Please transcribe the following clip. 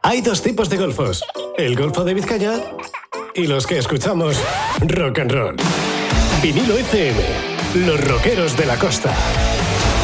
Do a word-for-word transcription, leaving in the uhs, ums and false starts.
Hay dos tipos de golfos. El Golfo de Vizcaya y los que escuchamos rock and roll. Vinilo F M, los rockeros de la costa.